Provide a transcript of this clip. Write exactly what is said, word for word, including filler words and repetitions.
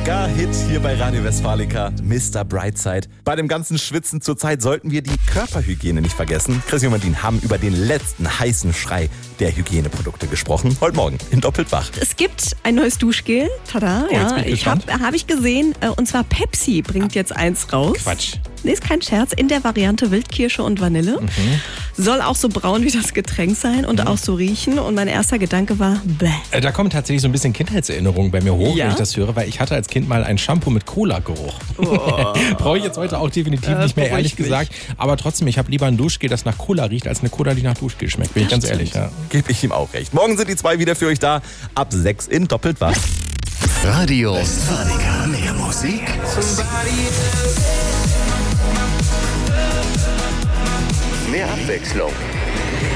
Mega-Hit hier bei Radio Westfalica, Mister Brightside. Bei dem ganzen Schwitzen zurzeit sollten wir die Körperhygiene nicht vergessen. Chris und Martin haben über den letzten heißen Schrei der Hygieneprodukte gesprochen. Heute Morgen in Doppelt wach. Es gibt ein neues Duschgel. Tada, Oh, jetzt ja. bin ich Ich habe gespannt. hab ich gesehen. äh, Und zwar Pepsi bringt jetzt eins raus. Quatsch. Nee, ist kein Scherz. In der Variante Wildkirsche und Vanille. Mhm. Soll auch so braun wie das Getränk sein und auch so riechen. Und mein erster Gedanke war, bäh. Äh, Da kommen tatsächlich so ein bisschen Kindheitserinnerungen bei mir hoch, Ja? wenn ich das höre, weil ich hatte als Kind mal ein Shampoo mit Cola-Geruch. Brauche ich jetzt heute auch definitiv Ja, das nicht mehr, ehrlich beruhigt mich. gesagt. Aber trotzdem, ich habe lieber ein Duschgel, das nach Cola riecht, als eine Cola, die nach Duschgel schmeckt. Bin ich ganz ehrlich, ja. Gebe ich ihm auch recht. Morgen sind die zwei wieder für euch da. Ab sechs in Doppelt wach. Radio Westfalica. Mehr Musik, mehr Abwechslung.